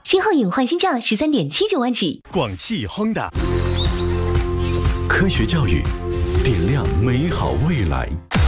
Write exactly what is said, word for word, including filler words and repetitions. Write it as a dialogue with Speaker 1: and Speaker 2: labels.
Speaker 1: 新皓影换新价十三点七九万起。
Speaker 2: 广汽亨达，科学教育，点亮美好未来。